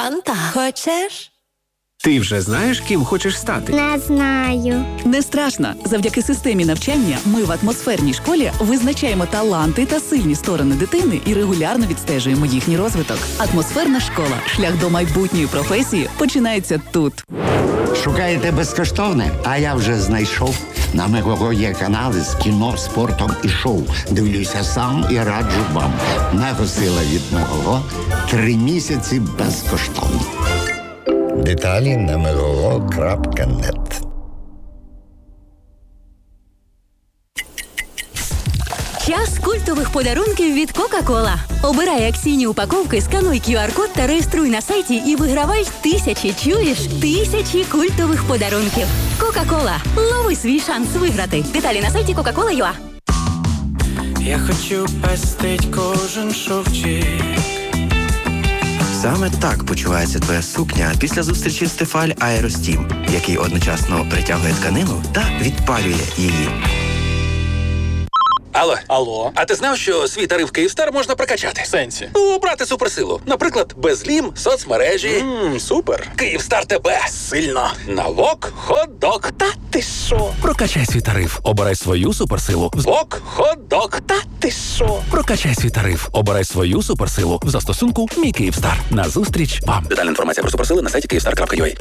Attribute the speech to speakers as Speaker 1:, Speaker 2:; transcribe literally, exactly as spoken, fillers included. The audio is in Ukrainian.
Speaker 1: Фанта. Хочеш?
Speaker 2: Ти вже знаєш, ким хочеш стати?
Speaker 3: Не знаю.
Speaker 4: Не страшно. Завдяки системі навчання ми в атмосферній школі визначаємо таланти та сильні сторони дитини і регулярно відстежуємо їхній розвиток. Атмосферна школа. Шлях до майбутньої професії починається тут.
Speaker 5: Шукаєте безкоштовне? А я вже знайшов. На Мегого є канали з кіно, спортом і шоу. Дивлюся сам і раджу вам. Мегосила від Мегого. Три місяці безкоштовно. Деталі на мегого крапка нет.
Speaker 6: Час культових подарунків від Кока-Кола. Обирай акційні упаковки, скануй ку ар-код та реєструй на сайті і вигравай тисячі, чуєш, тисячі культових подарунків. Кока-Кола. Лови свій шанс виграти. Деталі на сайті кока кола крапка ю а.
Speaker 7: Я хочу пестить кожен шовчик. Саме так почувається твоя сукня після зустрічі з Тефаль Аеростім, який одночасно притягує тканину та відпалює її.
Speaker 8: Алло. Алло. А ти знав, що свій тариф Київстар можна прокачати?
Speaker 9: В сенсі?
Speaker 8: Ну, брати суперсилу. Наприклад, безлім, соцмережі.
Speaker 9: Ммм, супер.
Speaker 8: Київстар тебе.
Speaker 9: Сильно.
Speaker 8: На вок, хот-дог.
Speaker 9: Та ти шо?
Speaker 10: Прокачай свій тариф. Обирай свою суперсилу.
Speaker 8: Вок, хот-дог.
Speaker 9: Та ти шо?
Speaker 10: Прокачай свій тариф. Обирай свою суперсилу в застосунку «Мій Київстар». Назустріч вам.
Speaker 8: Детальна інформація про суперсили на сайті київстар крапка ю а.